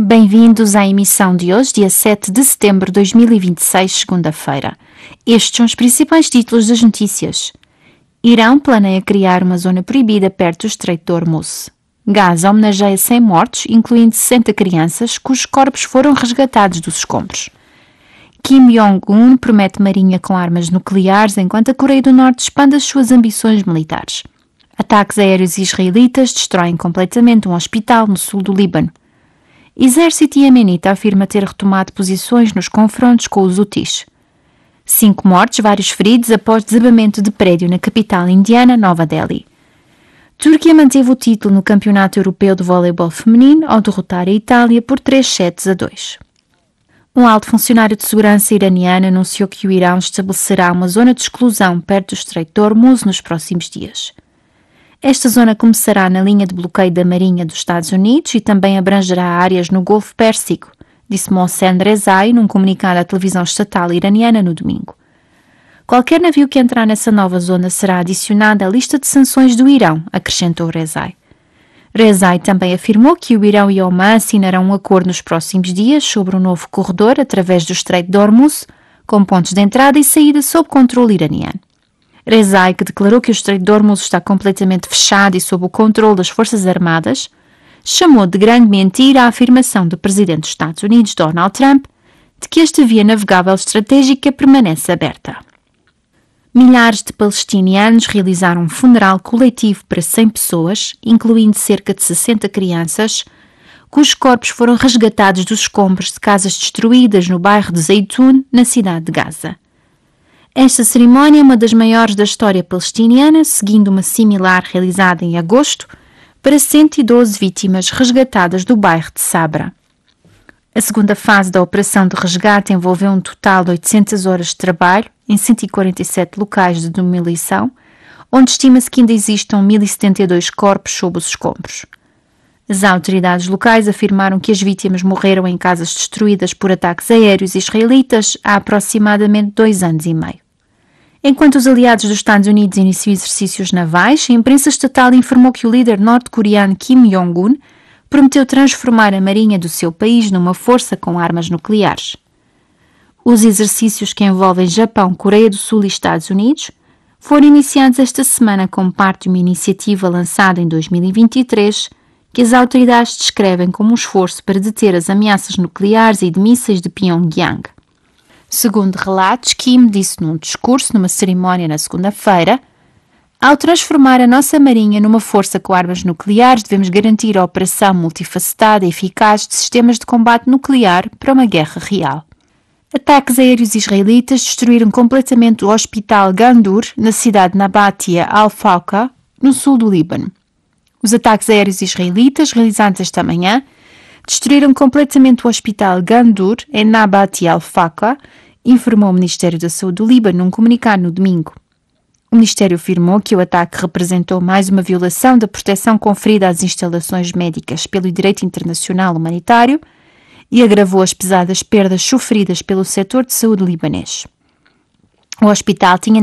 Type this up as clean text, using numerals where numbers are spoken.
Bem-vindos à emissão de hoje, dia 7 de setembro de 2026, segunda-feira. Estes são os principais títulos das notícias. Irão planeia criar uma zona proibida perto do Estreito de Hormuz. Gaza homenageia 100 mortos, incluindo 60 crianças, cujos corpos foram resgatados dos escombros. Kim Jong-un promete marinha com armas nucleares enquanto a Coreia do Norte expande as suas ambições militares. Ataques aéreos israelitas destroem completamente um hospital no sul do Líbano. Exército iemenita afirma ter retomado posições nos confrontos com os Houthis. 5 mortos, vários feridos após desabamento de prédio na capital indiana, Nova Delhi. Turquia manteve o título no Campeonato Europeu de Voleibol Feminino ao derrotar a Itália por 3-2. Um alto funcionário de segurança iraniano anunciou que o Irão estabelecerá uma zona de exclusão perto do Estreito de Hormuz nos próximos dias. Esta zona começará na linha de bloqueio da Marinha dos Estados Unidos e também abrangerá áreas no Golfo Pérsico, disse Mohsen Rezai num comunicado à televisão estatal iraniana no domingo. Qualquer navio que entrar nessa nova zona será adicionado à lista de sanções do Irão, acrescentou Rezai. Rezai também afirmou que o Irão e Omã assinarão um acordo nos próximos dias sobre um novo corredor através do Estreito de Hormuz, com pontos de entrada e saída sob controle iraniano. Rezai, que declarou que o Estreito de Hormuz está completamente fechado e sob o controle das Forças Armadas, chamou de grande mentira a afirmação do presidente dos Estados Unidos, Donald Trump, de que esta via navegável estratégica permanece aberta. Milhares de palestinianos realizaram um funeral coletivo para 100 pessoas, incluindo cerca de 60 crianças, cujos corpos foram resgatados dos escombros de casas destruídas no bairro de Zeitoun, na cidade de Gaza. Esta cerimónia é uma das maiores da história palestiniana, seguindo uma similar realizada em agosto para 112 vítimas resgatadas do bairro de Sabra. A segunda fase da operação de resgate envolveu um total de 800 horas de trabalho em 147 locais de demolição, onde estima-se que ainda existam 1.072 corpos sob os escombros. As autoridades locais afirmaram que as vítimas morreram em casas destruídas por ataques aéreos israelitas há aproximadamente 2 anos e meio. Enquanto os aliados dos Estados Unidos iniciam exercícios navais, a imprensa estatal informou que o líder norte-coreano Kim Jong-un prometeu transformar a marinha do seu país numa força com armas nucleares. Os exercícios que envolvem Japão, Coreia do Sul e Estados Unidos foram iniciados esta semana como parte de uma iniciativa lançada em 2023 que as autoridades descrevem como um esforço para deter as ameaças nucleares e de mísseis de Pyongyang. Segundo relatos, Kim disse num discurso numa cerimónia na segunda-feira: ao transformar a nossa marinha numa força com armas nucleares, devemos garantir a operação multifacetada e eficaz de sistemas de combate nuclear para uma guerra real. Ataques aéreos israelitas destruíram completamente o hospital Gandour, na cidade de Nabatia al-Fauqa, no sul do Líbano. Os ataques aéreos israelitas, realizados esta manhã, destruíram completamente o hospital Gandour, em Nabatia al-Fauqa, informou o Ministério da Saúde do Líbano num comunicado no domingo. O Ministério afirmou que o ataque representou mais uma violação da proteção conferida às instalações médicas pelo direito internacional humanitário e agravou as pesadas perdas sofridas pelo setor de saúde libanês. O hospital tinha